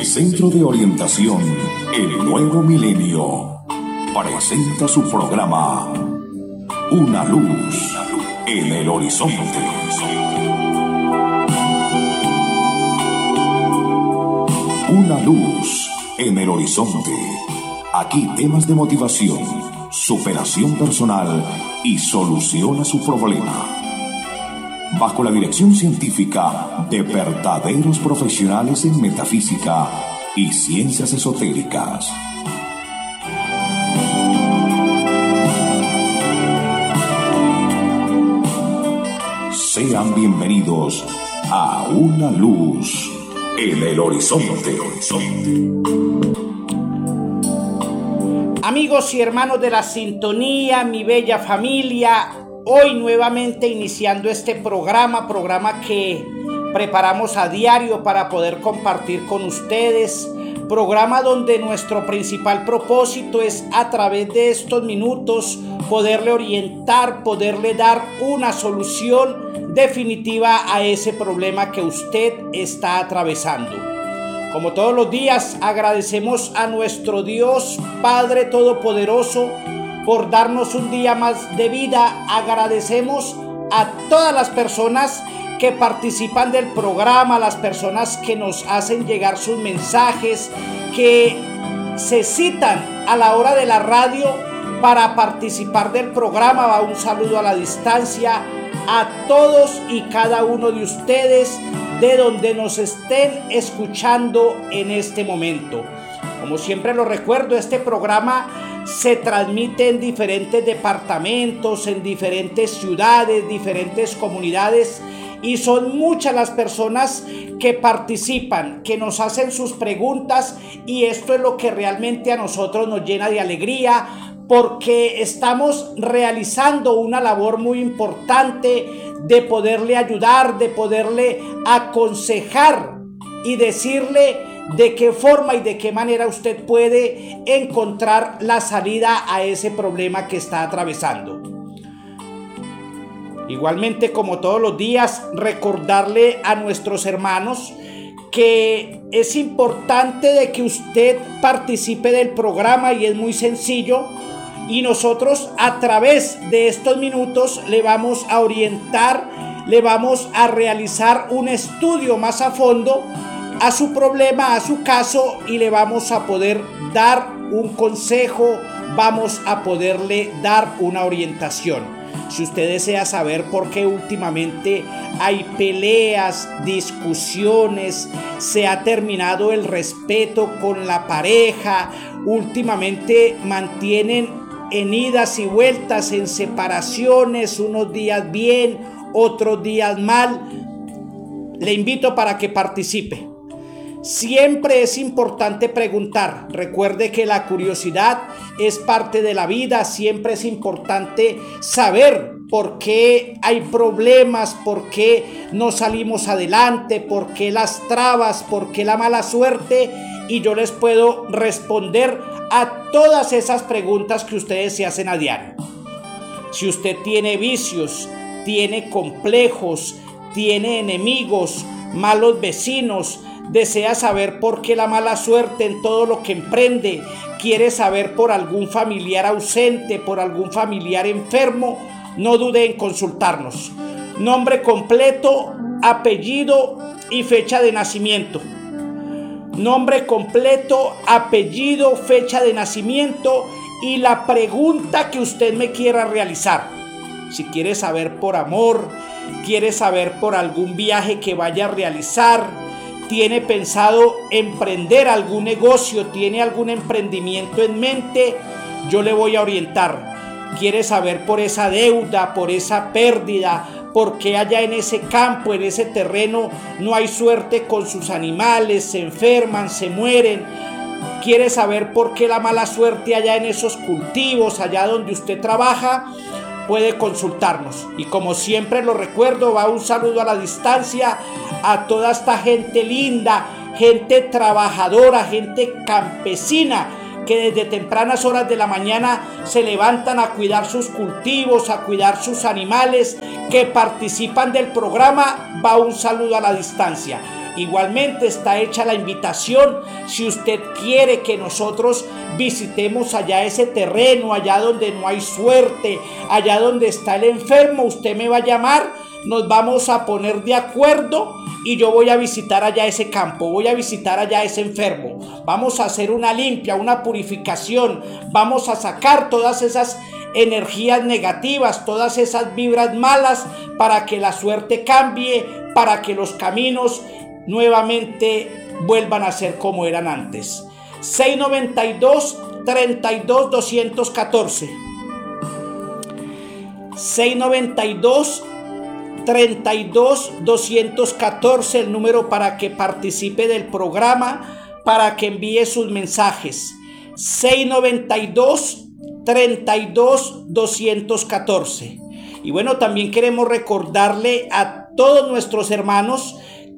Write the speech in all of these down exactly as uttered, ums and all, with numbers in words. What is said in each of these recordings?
Centro de Orientación El Nuevo Milenio presenta su programa Una Luz en el Horizonte. Una luz en el horizonte. Aquí temas de motivación, superación personal y solución a su problema. Bajo la dirección científica de verdaderos profesionales en metafísica y ciencias esotéricas. Sean bienvenidos a Una Luz en el Horizonte. Amigos y hermanos de la sintonía, mi bella familia, hoy nuevamente iniciando este programa, programa que preparamos a diario para poder compartir con ustedes, programa donde nuestro principal propósito es a través de estos minutos poderle orientar, poderle dar una solución definitiva a ese problema que usted está atravesando. Como todos los días, agradecemos a nuestro Dios Padre Todopoderoso por darnos un día más de vida. Agradecemos a todas las personas que participan del programa, las personas que nos hacen llegar sus mensajes, que se citan a la hora de la radio para participar del programa. Va un saludo a la distancia a todos y cada uno de ustedes de donde nos estén escuchando en este momento. Como siempre lo recuerdo, este programa se transmite en diferentes departamentos, en diferentes ciudades, diferentes comunidades, y son muchas las personas que participan, que nos hacen sus preguntas, y esto es lo que realmente a nosotros nos llena de alegría, porque estamos realizando una labor muy importante de poderle ayudar, de poderle aconsejar y decirle de qué forma y de qué manera usted puede encontrar la salida a ese problema que está atravesando. Igualmente, como todos los días, recordarle a nuestros hermanos que es importante de que usted participe del programa, y es muy sencillo, y nosotros a través de estos minutos le vamos a orientar, le vamos a realizar un estudio más a fondo a su problema, a su caso, y le vamos a poder dar un consejo, vamos a poderle dar una orientación. Si usted desea saber por qué últimamente hay peleas, discusiones, se ha terminado el respeto con la pareja, últimamente mantienen en idas y vueltas, en separaciones, unos días bien, otros días mal, le invito para que participe. Siempre es importante preguntar. Recuerde que la curiosidad es parte de la vida. Siempre es importante saber por qué hay problemas, por qué no salimos adelante, por qué las trabas, por qué la mala suerte. Y yo les puedo responder a todas esas preguntas que ustedes se hacen a diario. Si usted tiene vicios, tiene complejos, tiene enemigos, malos vecinos, desea saber por qué la mala suerte en todo lo que emprende, quiere saber por algún familiar ausente, por algún familiar enfermo, no dude en consultarnos. Nombre completo, apellido y fecha de nacimiento. Nombre completo, apellido, fecha de nacimiento y la pregunta que usted me quiera realizar. Si quiere saber por amor, quiere saber por algún viaje que vaya a realizar, tiene pensado emprender algún negocio, tiene algún emprendimiento en mente, yo le voy a orientar. Quiere saber por esa deuda, por esa pérdida, por qué allá en ese campo, en ese terreno no hay suerte con sus animales, se enferman, se mueren. Quiere saber por qué la mala suerte allá en esos cultivos, allá donde usted trabaja, puede consultarnos. Y como siempre lo recuerdo, va un saludo a la distancia a toda esta gente linda, gente trabajadora, gente campesina, que desde tempranas horas de la mañana se levantan a cuidar sus cultivos, a cuidar sus animales, que participan del programa. Va un saludo a la distancia. Igualmente está hecha la invitación. Si usted quiere que nosotros visitemos allá ese terreno, allá donde no hay suerte, allá donde está el enfermo, usted me va a llamar, nos vamos a poner de acuerdo y yo voy a visitar allá ese campo, voy a visitar allá ese enfermo. Vamos a hacer una limpia, una purificación, vamos a sacar todas esas energías negativas, todas esas vibras malas, para que la suerte cambie, para que los caminos nuevamente vuelvan a ser como eran antes. seis noventa y dos, treinta y dos, doscientos catorce. seis noventa y dos, treinta y dos, doscientos catorce, el número para que participe del programa, para que envíe sus mensajes. seis noventa y dos, treinta y dos, doscientos catorce. Y bueno, también queremos recordarle a todos nuestros hermanos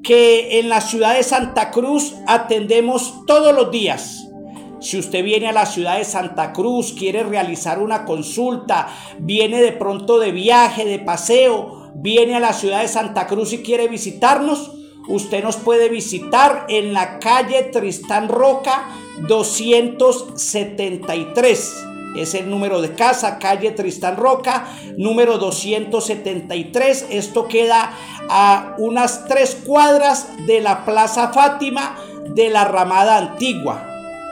que en la ciudad de Santa Cruz atendemos todos los días. Si usted viene a la ciudad de Santa Cruz, quiere realizar una consulta, viene de pronto de viaje, de paseo, viene a la ciudad de Santa Cruz y quiere visitarnos, usted nos puede visitar en la calle Tristán Roca doscientos setenta y tres. Es el número de casa, calle Tristán Roca, número doscientos setenta y tres. Esto queda a unas tres cuadras de la Plaza Fátima de la Ramada Antigua.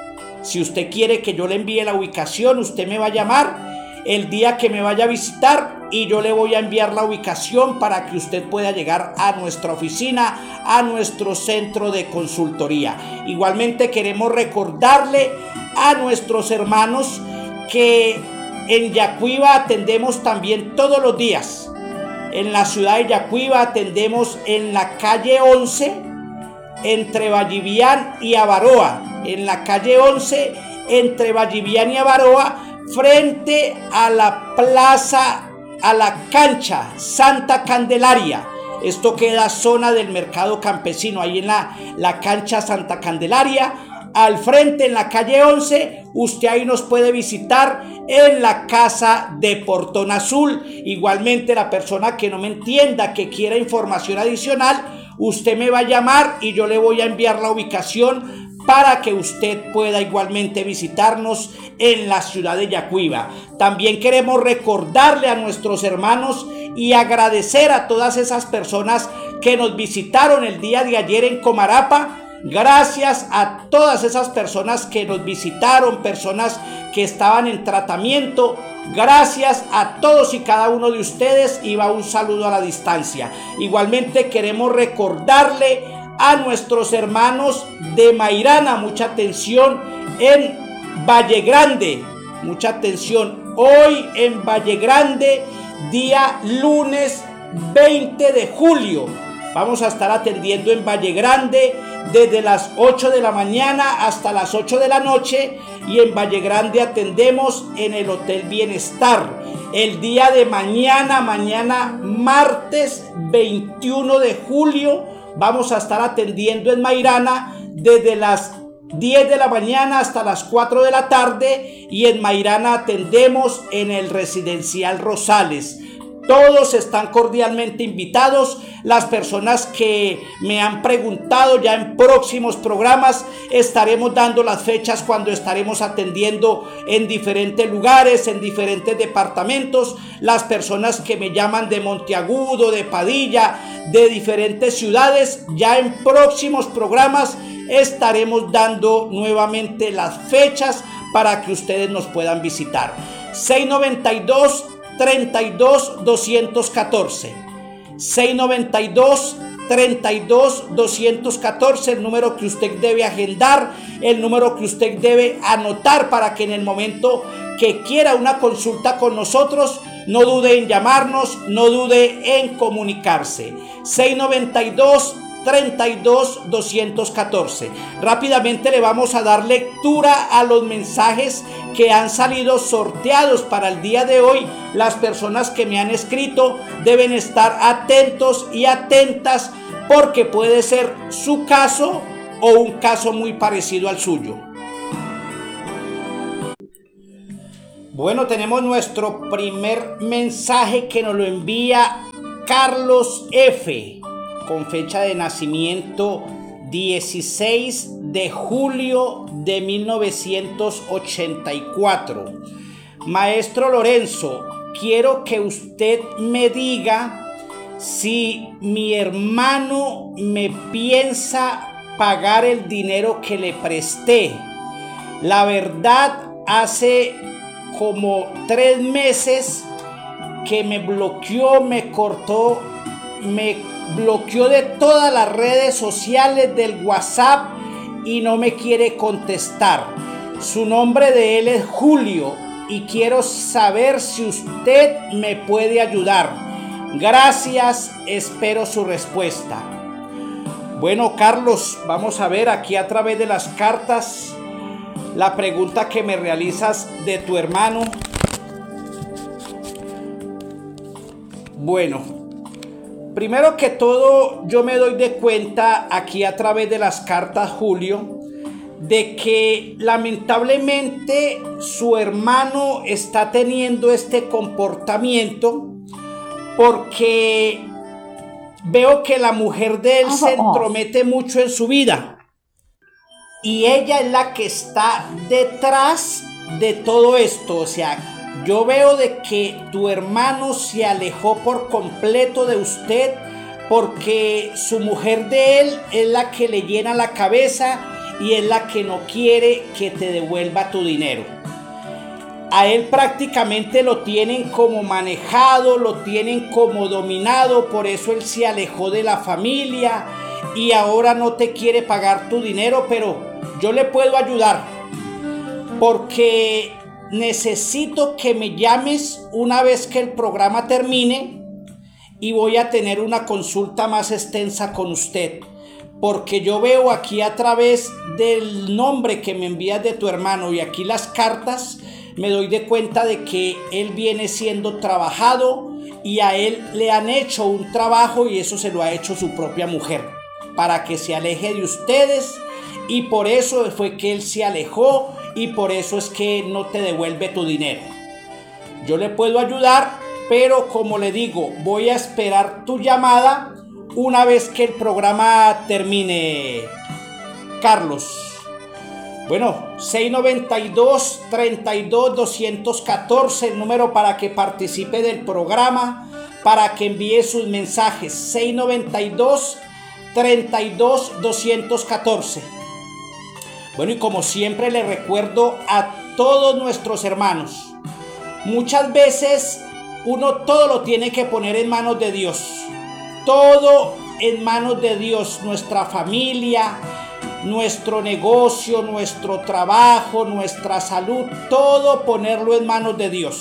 Si usted quiere que yo le envíe la ubicación, usted me va a llamar el día que me vaya a visitar y yo le voy a enviar la ubicación para que usted pueda llegar a nuestra oficina, a nuestro centro de consultoría. Igualmente queremos recordarle a nuestros hermanos que en Yacuiba atendemos también todos los días. En la ciudad de Yacuiba atendemos en la calle once, entre Vallivian y Avaroa. En la calle once, entre Vallivian y Avaroa, frente a la plaza, a la cancha Santa Candelaria. Esto queda zona del mercado campesino, ahí en la, la cancha Santa Candelaria. Al frente, en la calle once, usted ahí nos puede visitar en la casa de Portón Azul. Igualmente, la persona que no me entienda, que quiera información adicional, usted me va a llamar y yo le voy a enviar la ubicación para que usted pueda igualmente visitarnos en la ciudad de Yacuiba. También queremos recordarle a nuestros hermanos y agradecer a todas esas personas que nos visitaron el día de ayer en Comarapa. Gracias a todas esas personas que nos visitaron, personas que estaban en tratamiento. Gracias a todos y cada uno de ustedes, y va un saludo a la distancia. Igualmente queremos recordarle a nuestros hermanos de Mairana, mucha atención en Valle Grande, mucha atención hoy en Valle Grande, día lunes veinte de julio. Vamos a estar atendiendo en Valle Grande desde las ocho de la mañana hasta las ocho de la noche, y en Valle Grande atendemos en el Hotel Bienestar. El día de mañana, mañana martes veintiuno de julio, vamos a estar atendiendo en Mairana desde las diez de la mañana hasta las cuatro de la tarde, y en Mairana atendemos en el Residencial Rosales. Todos están cordialmente invitados. Las personas que me han preguntado, ya en próximos programas estaremos dando las fechas cuando estaremos atendiendo en diferentes lugares, en diferentes departamentos. Las personas que me llaman de Monteagudo, de Padilla, de diferentes ciudades, ya en próximos programas estaremos dando nuevamente las fechas para que ustedes nos puedan visitar. seis noventa y dos, treinta y dos, doscientos catorce. seis noventa y dos, treinta y dos, doscientos catorce, el número que usted debe agendar, el número que usted debe anotar para que en el momento que quiera una consulta con nosotros, no dude en llamarnos, no dude en comunicarse. seis noventa y dos, treinta y dos, doscientos catorce. Rápidamente le vamos a dar lectura a los mensajes que han salido sorteados para el día de hoy. Las personas que me han escrito deben estar atentos y atentas, porque puede ser su caso o un caso muy parecido al suyo. Bueno, tenemos nuestro primer mensaje que nos lo envía Carlos F., con fecha de nacimiento dieciséis de julio de mil novecientos ochenta y cuatro. Maestro Lorenzo, quiero que usted me diga si mi hermano me piensa pagar el dinero que le presté. La verdad, hace como tres meses que me bloqueó, me cortó, me bloqueó de todas las redes sociales, del WhatsApp, y no me quiere contestar. Su nombre de él es Julio y quiero saber si usted me puede ayudar. Gracias, espero su respuesta. Bueno, Carlos, vamos a ver aquí a través de las cartas la pregunta que me realizas de tu hermano. Bueno, primero que todo, yo me doy de cuenta aquí a través de las cartas, Julio, de que lamentablemente su hermano está teniendo este comportamiento porque veo que la mujer de él se entromete mucho en su vida y ella es la que está detrás de todo esto. O sea, yo veo de que tu hermano se alejó por completo de usted porque su mujer de él es la que le llena la cabeza y es la que no quiere que te devuelva tu dinero. A él prácticamente lo tienen como manejado, lo tienen como dominado, por eso él se alejó de la familia y ahora no te quiere pagar tu dinero, pero yo le puedo ayudar porque necesito que me llames una vez que el programa termine y voy a tener una consulta más extensa con usted, porque yo veo aquí a través del nombre que me envías de tu hermano y aquí las cartas, me doy de cuenta de que él viene siendo trabajado y a él le han hecho un trabajo y eso se lo ha hecho su propia mujer para que se aleje de ustedes, y por eso fue que él se alejó y por eso es que no te devuelve tu dinero. Yo le puedo ayudar, pero como le digo, voy a esperar tu llamada una vez que el programa termine, Carlos. Bueno, seis noventa y dos, treinta y dos, doscientos catorce, el número para que participe del programa, para que envíe sus mensajes. seis noventa y dos, treinta y dos, doscientos catorce. Bueno, y como siempre le recuerdo a todos nuestros hermanos, muchas veces uno todo lo tiene que poner en manos de Dios. Todo en manos de Dios, nuestra familia, nuestro negocio, nuestro trabajo, nuestra salud, todo ponerlo en manos de Dios.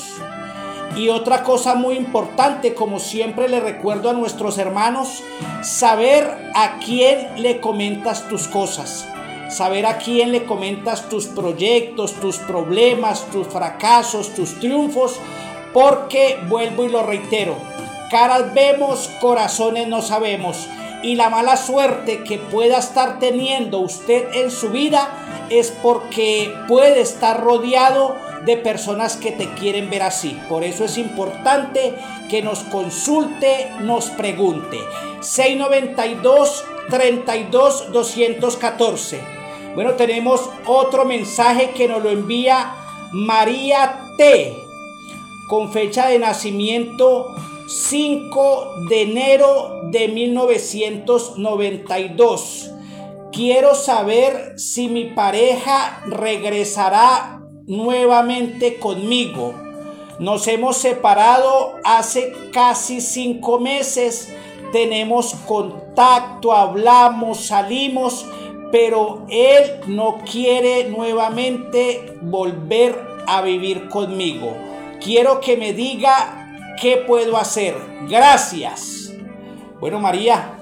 Y otra cosa muy importante, como siempre le recuerdo a nuestros hermanos, saber a quién le comentas tus cosas, saber a quién le comentas tus proyectos, tus problemas, tus fracasos, tus triunfos, porque vuelvo y lo reitero, caras vemos, corazones no sabemos. Y la mala suerte que pueda estar teniendo usted en su vida es porque puede estar rodeado de personas que te quieren ver así. Por eso es importante que nos consulte, nos pregunte. seis noventa y dos, treinta y dos, doscientos catorce. Bueno, tenemos otro mensaje que nos lo envía María T, con fecha de nacimiento cinco de enero de mil novecientos noventa y dos. Quiero saber si mi pareja regresará nuevamente conmigo. Nos hemos separado hace casi cinco meses. Tenemos contacto, hablamos, salimos, pero él no quiere nuevamente volver a vivir conmigo. Quiero que me diga ¿qué puedo hacer? Gracias. Bueno, María,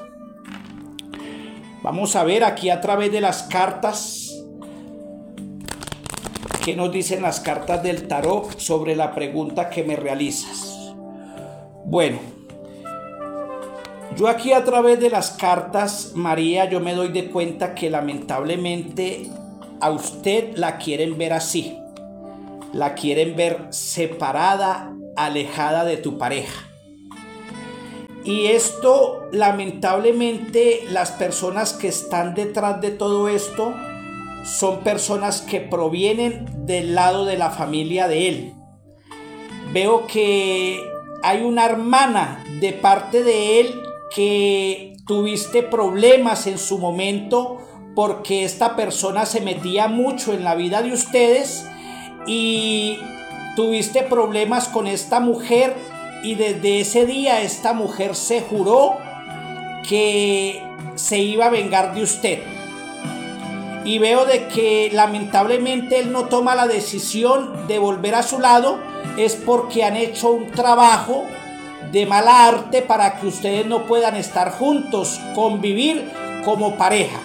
vamos a ver aquí a través de las cartas qué nos dicen las cartas del tarot sobre la pregunta que me realizas. Bueno, yo aquí a través de las cartas, María, yo me doy de cuenta que lamentablemente a usted la quieren ver así. La quieren ver separada, alejada de tu pareja. Y esto, lamentablemente, las personas que están detrás de todo esto son personas que provienen del lado de la familia de él. Veo que hay una hermana de parte de él que tuviste problemas en su momento porque esta persona se metía mucho en la vida de ustedes y tuviste problemas con esta mujer, y desde ese día esta mujer se juró que se iba a vengar de usted. Y veo de que lamentablemente él no toma la decisión de volver a su lado, es porque han hecho un trabajo de mala arte para que ustedes no puedan estar juntos, convivir como pareja.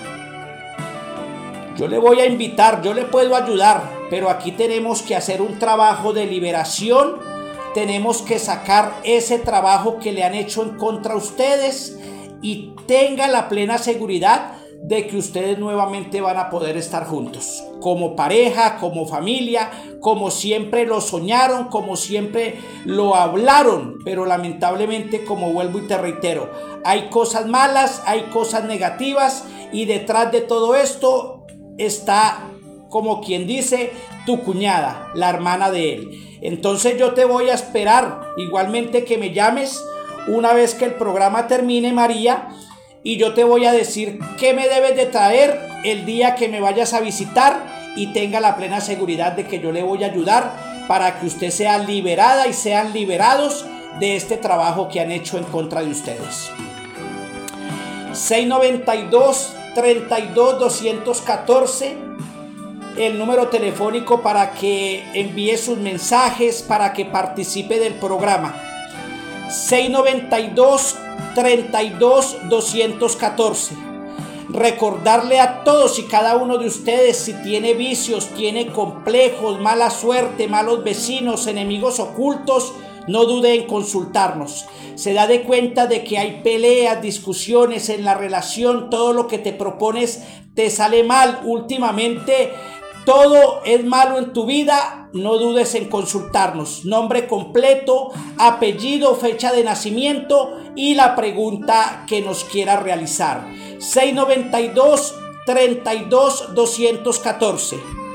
Yo le voy a invitar, yo le puedo ayudar, pero aquí tenemos que hacer un trabajo de liberación. Tenemos que sacar ese trabajo que le han hecho en contra a ustedes, y tenga la plena seguridad de que ustedes nuevamente van a poder estar juntos, como pareja, como familia, como siempre lo soñaron, como siempre lo hablaron. Pero lamentablemente, como vuelvo y te reitero, hay cosas malas, hay cosas negativas, y detrás de todo esto está, como quien dice, tu cuñada, la hermana de él. Entonces yo te voy a esperar, igualmente que me llames una vez que el programa termine, María, y yo te voy a decir qué me debes de traer el día que me vayas a visitar, y tenga la plena seguridad de que yo le voy a ayudar para que usted sea liberada y sean liberados de este trabajo que han hecho en contra de ustedes. seis noventa y dos, treinta y dos, doscientos catorce, el número telefónico para que envíe sus mensajes, para que participe del programa. seis noventa y dos, treinta y dos, doscientos catorce. Recordarle a todos y cada uno de ustedes, si tiene vicios, tiene complejos, mala suerte, malos vecinos, enemigos ocultos, no dude en consultarnos. Se da de cuenta de que hay peleas, discusiones en la relación, todo lo que te propones te sale mal últimamente. Todo es malo en tu vida, no dudes en consultarnos. Nombre completo, apellido, fecha de nacimiento y la pregunta que nos quiera realizar. seis noventa y dos, treinta y dos, doscientos catorce.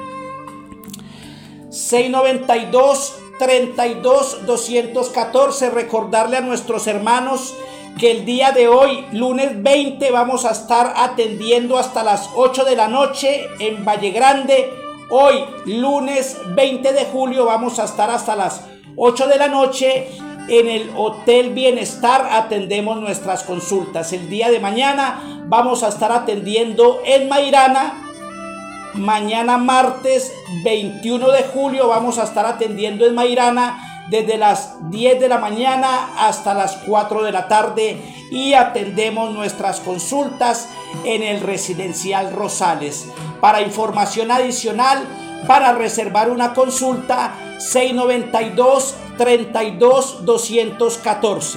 seis noventa y dos, treinta y dos, doscientos catorce. Recordarle a nuestros hermanos que el día de hoy, lunes veinte, vamos a estar atendiendo hasta las ocho de la noche en Valle Grande. Hoy, lunes veinte de julio, vamos a estar hasta las ocho de la noche en el Hotel Bienestar. Atendemos nuestras consultas. El día de mañana vamos a estar atendiendo en Mairana. Mañana martes veintiuno de julio vamos a estar atendiendo en Mairana desde las diez de la mañana hasta las cuatro de la tarde, y atendemos nuestras consultas en el Residencial Rosales. Para información adicional, para reservar una consulta, seis noventa y dos, treinta y dos, doscientos catorce.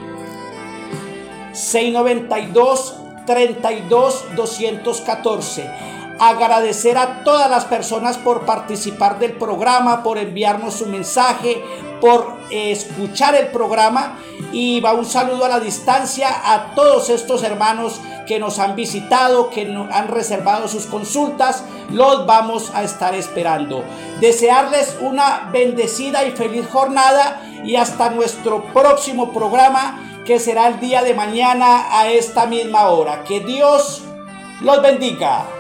seis noventa y dos, treinta y dos, doscientos catorce. Agradecer a todas las personas por participar del programa, por enviarnos su mensaje, por escuchar el programa, y va un saludo a la distancia a todos estos hermanos que nos han visitado, que han reservado sus consultas. Los vamos a estar esperando. Desearles una bendecida y feliz jornada, y hasta nuestro próximo programa, que será el día de mañana a esta misma hora. Que Dios los bendiga.